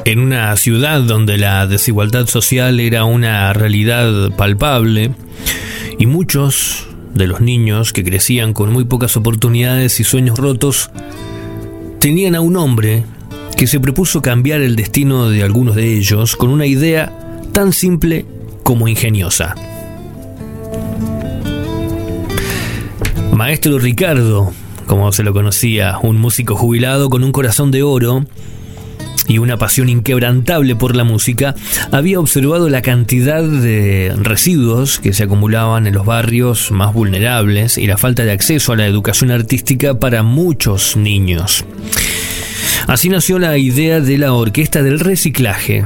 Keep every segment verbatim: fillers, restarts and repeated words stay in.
En una ciudad donde la desigualdad social era una realidad palpable y muchos de los niños que crecían con muy pocas oportunidades y sueños rotos tenían a un hombre que se propuso cambiar el destino de algunos de ellos con una idea tan simple como ingeniosa. Maestro Ricardo, como se lo conocía, un músico jubilado con un corazón de oro y una pasión inquebrantable por la música, había observado la cantidad de residuos que se acumulaban en los barrios más vulnerables y la falta de acceso a la educación artística para muchos niños. Así nació la idea de la Orquesta del Reciclaje.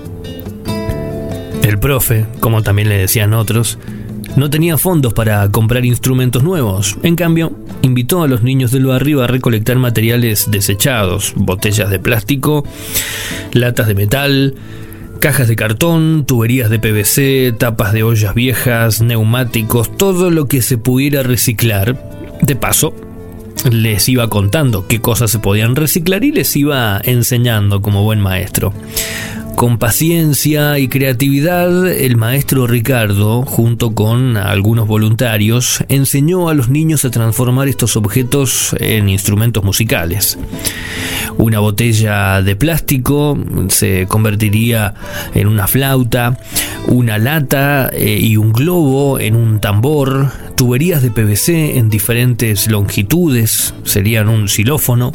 El profe, como también le decían otros, no tenía fondos para comprar instrumentos nuevos. En cambio, invitó a los niños del barrio a recolectar materiales desechados, botellas de plástico, latas de metal, cajas de cartón, tuberías de P V C, tapas de ollas viejas, neumáticos, todo lo que se pudiera reciclar. De paso, les iba contando qué cosas se podían reciclar y les iba enseñando como buen maestro. Con paciencia y creatividad, el maestro Ricardo, junto con algunos voluntarios, enseñó a los niños a transformar estos objetos en instrumentos musicales. Una botella de plástico se convertiría en una flauta, una lata eh, y un globo en un tambor, tuberías de P V C en diferentes longitudes serían un xilófono,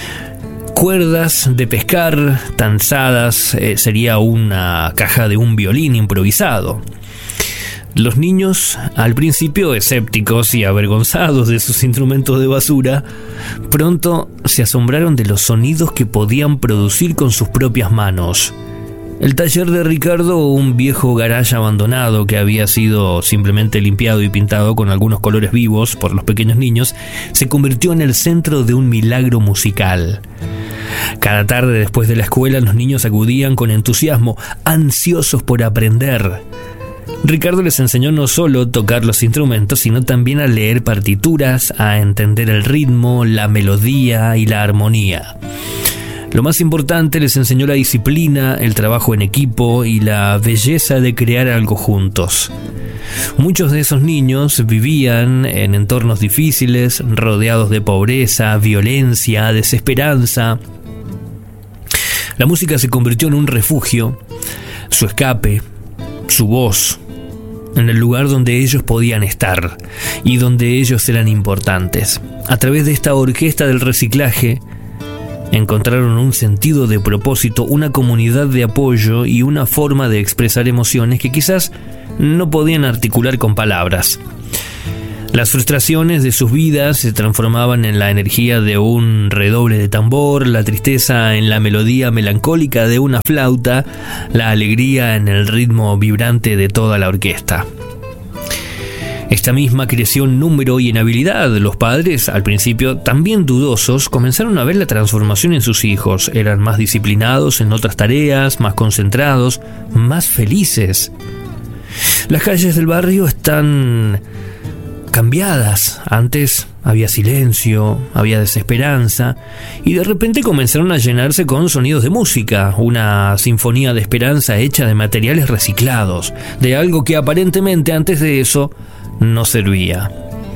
cuerdas de pescar tanzadas eh, sería una caja de un violín improvisado. Los niños, al principio escépticos y avergonzados de sus instrumentos de basura, pronto se asombraron de los sonidos que podían producir con sus propias manos. El taller de Ricardo, un viejo garage abandonado que había sido simplemente limpiado y pintado con algunos colores vivos por los pequeños niños, se convirtió en el centro de un milagro musical. Cada tarde después de la escuela los niños acudían con entusiasmo, ansiosos por aprender. Ricardo les enseñó no solo a tocar los instrumentos, sino también a leer partituras, a entender el ritmo, la melodía y la armonía. Lo más importante, les enseñó la disciplina, el trabajo en equipo y la belleza de crear algo juntos. Muchos de esos niños vivían en entornos difíciles, rodeados de pobreza, violencia, desesperanza. La música se convirtió en un refugio, su escape, su voz, en el lugar donde ellos podían estar y donde ellos eran importantes. A través de esta orquesta del reciclaje, encontraron un sentido de propósito, una comunidad de apoyo y una forma de expresar emociones que quizás no podían articular con palabras. Las frustraciones de sus vidas se transformaban en la energía de un redoble de tambor, la tristeza en la melodía melancólica de una flauta, la alegría en el ritmo vibrante de toda la orquesta. Esta misma creció en número y en habilidad. Los padres, al principio también dudosos, comenzaron a ver la transformación en sus hijos. Eran más disciplinados en otras tareas, más concentrados, más felices. Las calles del barrio están cambiadas. Antes había silencio, había desesperanza, y de repente comenzaron a llenarse con sonidos de música, una sinfonía de esperanza hecha de materiales reciclados, de algo que aparentemente antes de eso no servía.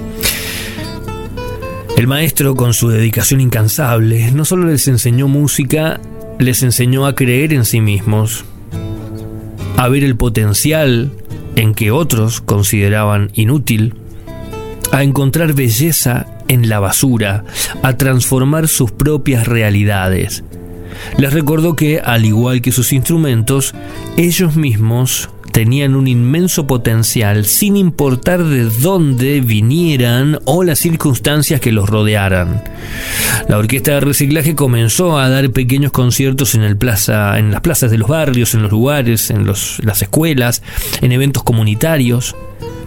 El maestro, con su dedicación incansable, no solo les enseñó música, les enseñó a creer en sí mismos, a ver el potencial en que otros consideraban inútil, a encontrar belleza en la basura, a transformar sus propias realidades. Les recordó que, al igual que sus instrumentos, ellos mismos tenían un inmenso potencial sin importar de dónde vinieran o las circunstancias que los rodearan. La orquesta de reciclaje comenzó a dar pequeños conciertos en, el plaza, en las plazas de los barrios, en los lugares, en los, las escuelas, en eventos comunitarios.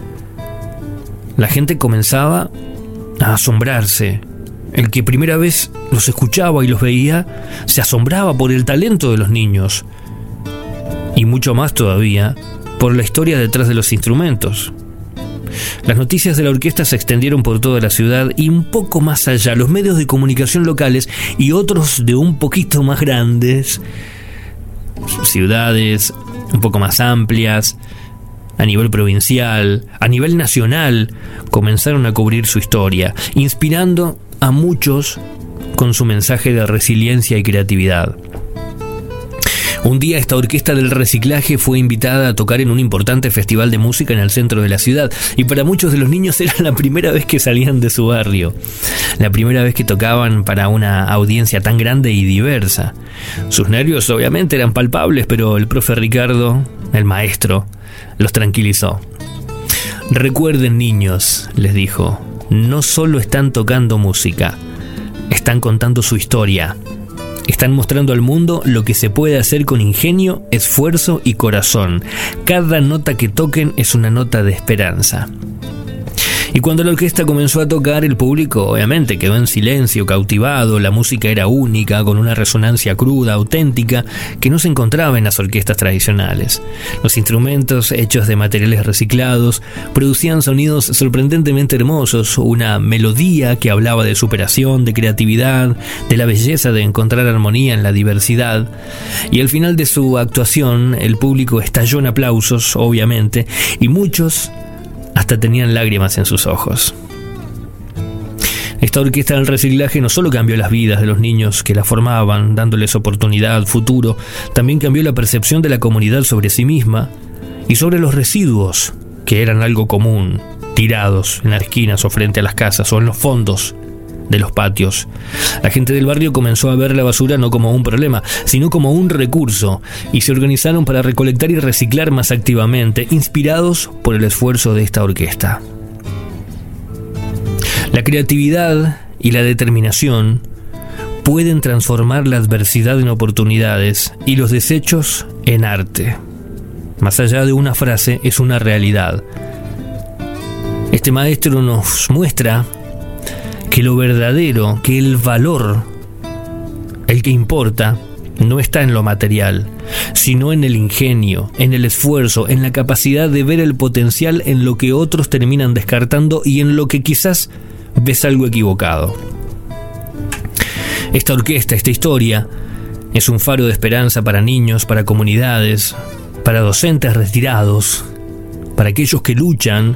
La gente comenzaba a asombrarse. El que primera vez los escuchaba y los veía se asombraba por el talento de los niños, y mucho más todavía por la historia detrás de los instrumentos. Las noticias de la orquesta se extendieron por toda la ciudad y un poco más allá. Los medios de comunicación locales y otros de un poquito más grandes ciudades un poco más amplias, a nivel provincial, a nivel nacional, comenzaron a cubrir su historia, inspirando a muchos con su mensaje de resiliencia y creatividad. Un día esta orquesta del reciclaje fue invitada a tocar en un importante festival de música en el centro de la ciudad, y para muchos de los niños era la primera vez que salían de su barrio, la primera vez que tocaban para una audiencia tan grande y diversa. Sus nervios obviamente eran palpables, pero el profe Ricardo, el maestro, los tranquilizó. Recuerden, niños, les dijo, no solo están tocando música, están contando su historia. Están mostrando al mundo lo que se puede hacer con ingenio, esfuerzo y corazón. Cada nota que toquen es una nota de esperanza. Y cuando la orquesta comenzó a tocar, el público obviamente quedó en silencio, cautivado. La música era única, con una resonancia cruda, auténtica, que no se encontraba en las orquestas tradicionales. Los instrumentos, hechos de materiales reciclados, producían sonidos sorprendentemente hermosos, una melodía que hablaba de superación, de creatividad, de la belleza de encontrar armonía en la diversidad. Y al final de su actuación, el público estalló en aplausos, obviamente, y muchos hasta tenían lágrimas en sus ojos. Esta orquesta del reciclaje no solo cambió las vidas de los niños que la formaban, dándoles oportunidad, futuro, también cambió la percepción de la comunidad sobre sí misma y sobre los residuos, que eran algo común, tirados en las esquinas o frente a las casas o en los fondos de los patios. La gente del barrio comenzó a ver la basura no como un problema, sino como un recurso, y se organizaron para recolectar y reciclar más activamente, inspirados por el esfuerzo de esta orquesta. La creatividad y la determinación pueden transformar la adversidad en oportunidades y los desechos en arte. Más allá de una frase, es una realidad. Este maestro nos muestra que lo verdadero, que el valor, el que importa, no está en lo material, sino en el ingenio, en el esfuerzo, en la capacidad de ver el potencial en lo que otros terminan descartando y en lo que quizás ves algo equivocado. Esta orquesta, esta historia, es un faro de esperanza para niños, para comunidades, para docentes retirados, para aquellos que luchan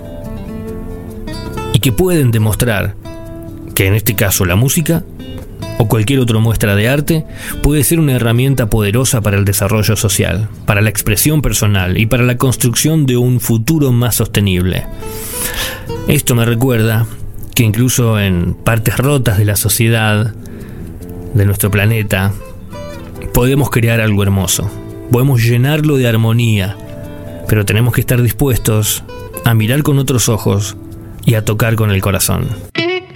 y que pueden demostrar que en este caso la música o cualquier otra muestra de arte puede ser una herramienta poderosa para el desarrollo social, para la expresión personal y para la construcción de un futuro más sostenible. Esto me recuerda que incluso en partes rotas de la sociedad, de nuestro planeta, podemos crear algo hermoso, podemos llenarlo de armonía, pero tenemos que estar dispuestos a mirar con otros ojos y a tocar con el corazón.